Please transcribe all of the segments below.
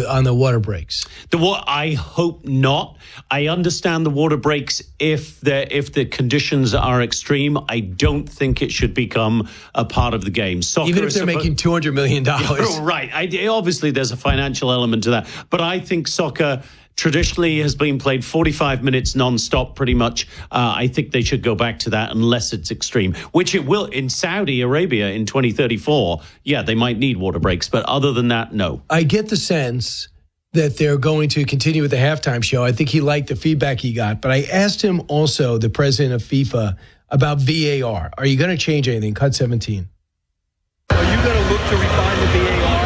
the water breaks? I hope not. I understand the water breaks if the conditions are extreme. I don't think it should become a part of the game. Soccer, even if they're making $200 million. Right. Obviously, there's a financial element to that. But I think soccer traditionally has been played 45 minutes nonstop, pretty much. I think they should go back to that unless it's extreme, which it will in Saudi Arabia in 2034. Yeah, they might need water breaks, but other than that, no. I get the sense that they're going to continue with the halftime show. I think he liked the feedback he got, but I asked him also, the president of FIFA, about VAR. Are you going to change anything? Cut 17. Are you going to look to refine the VAR?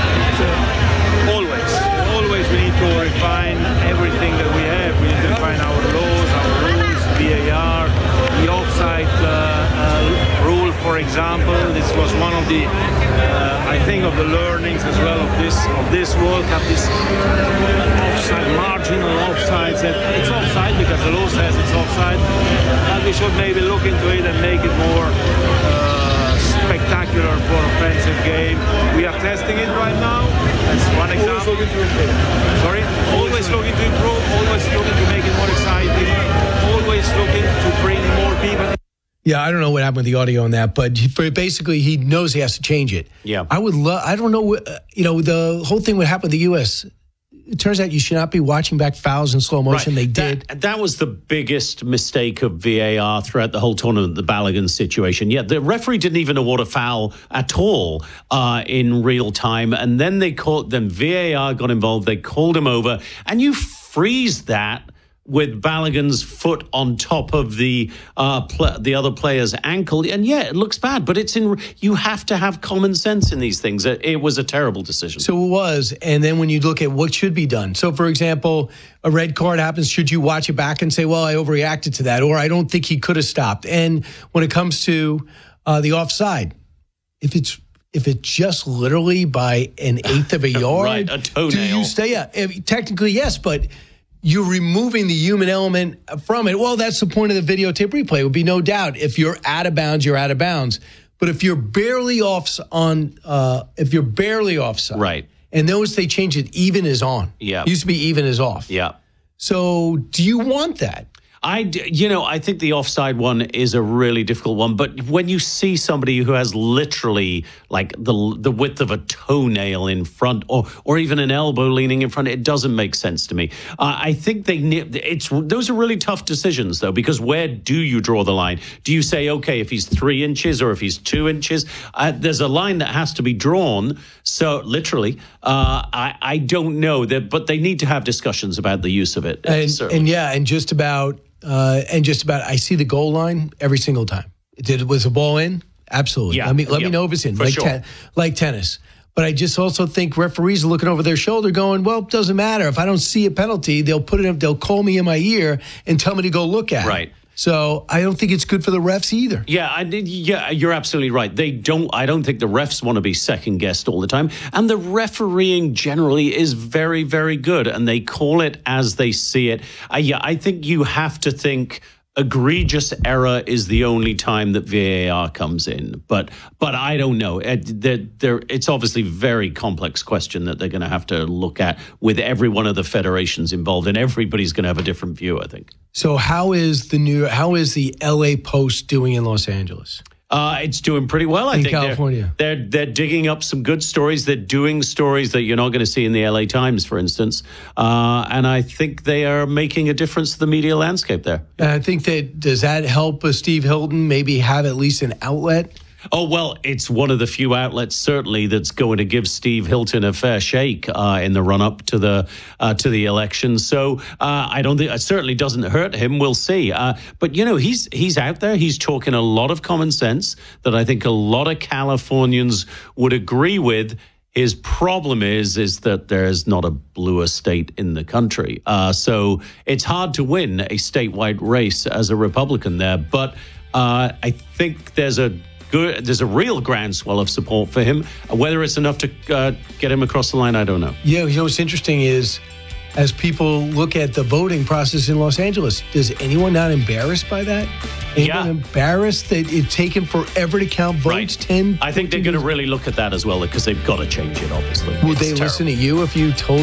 Always we need to refine everything that we have. We need to refine our laws, our rules, VAR, the offside rule, for example. This was one of the, I think, of the learnings as well of this World Cup. This offside, marginal offsides. It's offside because the law says it's offside. And we should maybe look into it and make it more spectacular for offensive game. We are testing it right now. That's one example. Always looking to improve. Sorry? Always looking to improve, always looking to make it more exciting, always looking to bring more people. Yeah, I don't know what happened with the audio on that, but basically he knows he has to change it. Yeah. I don't know, the whole thing would happen with the U.S. It turns out you should not be watching back fouls in slow motion. Right. They did. That was the biggest mistake of VAR throughout the whole tournament, the Balogun situation. Yeah, the referee didn't even award a foul at all in real time. And then VAR got involved. They called him over. And you freeze that with Balogun's foot on top of the other player's ankle. And yeah, it looks bad, but you have to have common sense in these things. It was a terrible decision. So it was. And then when you look at what should be done. So, for example, a red card happens. Should you watch it back and say, well, I overreacted to that, or I don't think he could have stopped? And when it comes to the offside, if it's just literally by an eighth of a yard, right, a toenail. Do you stay? Technically, yes, but you're removing the human element from it. Well, that's the point of the videotape replay. It would be no doubt. If you're out of bounds, you're out of bounds. But if you're barely offside, right? And notice they changed it. Even is on. Yeah. It used to be even is off. Yeah. So do you want that? I think the offside one is a really difficult one. But when you see somebody who has literally like the width of a toenail in front, or even an elbow leaning in front, it doesn't make sense to me. I think those are really tough decisions, though, because where do you draw the line? Do you say, okay, if he's 3 inches or if he's 2 inches, there's a line that has to be drawn. So literally, I don't know that, but they need to have discussions about the use of it. And just about. I see the goal line every single time. Was the ball in? Absolutely. Yeah, Let me know if it's in. Like tennis. But I just also think referees are looking over their shoulder going, well, it doesn't matter. If I don't see a penalty, they'll call me in my ear and tell me to go look at it. Right. So I don't think it's good for the refs either. Yeah, you're absolutely right. I don't think the refs want to be second guessed all the time. And the refereeing generally is very, very good, and they call it as they see it. I think you have to think egregious error is the only time that VAR comes in. But I don't know. It's obviously a very complex question that they're going to have to look at with every one of the federations involved, and everybody's going to have a different view, I think. So how is the LA Post doing in Los Angeles? It's doing pretty well, I think. California. They're digging up some good stories. They're doing stories that you're not going to see in the LA Times, for instance. And I think they are making a difference to the media landscape there. And I think does that help Steve Hilton maybe have at least an outlet? Oh, well, it's one of the few outlets, certainly, that's going to give Steve Hilton a fair shake in the run-up to the election. So I don't think it certainly doesn't hurt him. We'll see. But, he's out there. He's talking a lot of common sense that I think a lot of Californians would agree with. His problem is that there's not a bluer state in the country. So it's hard to win a statewide race as a Republican there. But I think there's a real groundswell of support for him. Whether it's enough to get him across the line, I don't know. Yeah, what's interesting is, as people look at the voting process in Los Angeles, is anyone not embarrassed by that? Anyone embarrassed that it's taken forever to count votes? Right. I think they're going to really look at that as well, because they've got to change it, obviously. Would they listen to you if you told